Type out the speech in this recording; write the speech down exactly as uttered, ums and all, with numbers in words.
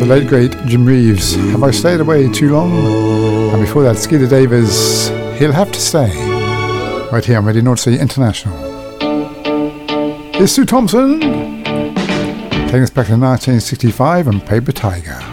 the late great Jim Reeves, Have I Stayed Away Too Long? And before that, Skeeter Davis, He'll Have to Stay, right here on Radio North Sea International. Here's Sue Thompson, taking us back to nineteen sixty-five and Paper Tiger.